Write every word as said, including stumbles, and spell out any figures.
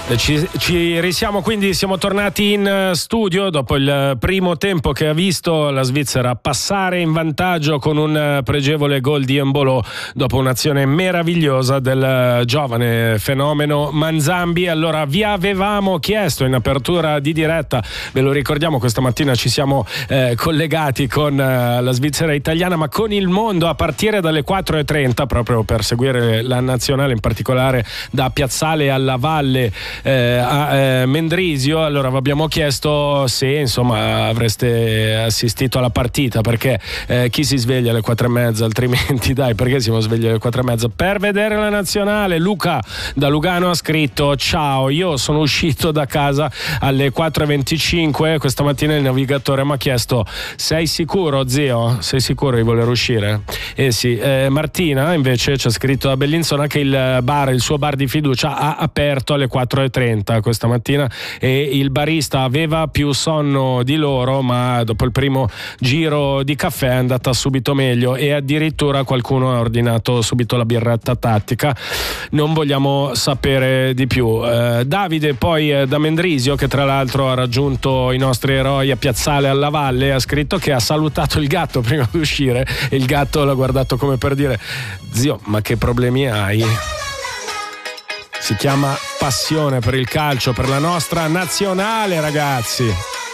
Ci, ci risiamo, quindi siamo tornati in studio dopo il primo tempo che ha visto la Svizzera passare in vantaggio con un pregevole gol di Embolo dopo un'azione meravigliosa del giovane fenomeno Manzambi. Allora, vi avevamo chiesto in apertura di diretta, ve lo ricordiamo, questa mattina ci siamo eh, collegati con eh, la Svizzera italiana, ma con il mondo a partire dalle quattro e trenta, proprio per seguire la nazionale, in particolare da Piazzale alla Valle Eh, a eh, Mendrisio. Allora vi abbiamo chiesto se insomma avreste assistito alla partita, perché eh, chi si sveglia alle quattro e mezza, altrimenti dai, perché siamo svegli alle quattro e mezza per vedere la nazionale? Luca da Lugano ha scritto: ciao, io sono uscito da casa alle quattro e venticinque, questa mattina il navigatore mi ha chiesto: sei sicuro zio? Sei sicuro di voler uscire? Eh sì. eh, Martina invece ci ha scritto a Bellinzona che il bar, il suo bar di fiducia, ha aperto alle quattro e trenta questa mattina e il barista aveva più sonno di loro, ma dopo il primo giro di caffè è andata subito meglio e addirittura qualcuno ha ordinato subito la birretta tattica. Non vogliamo sapere di più. eh, Davide poi eh, da Mendrisio, che tra l'altro ha raggiunto i nostri eroi a Piazzale alla Valle, ha scritto che ha salutato il gatto prima di uscire e il gatto l'ha guardato come per dire: zio, ma che problemi hai? Si chiama passione per il calcio, per la nostra nazionale, ragazzi.